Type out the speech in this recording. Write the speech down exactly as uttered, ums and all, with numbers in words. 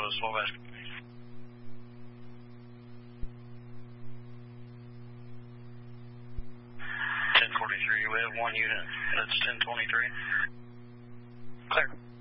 was Wabash. ten forty-three, we have one unit. That's ten twenty-three. Clear.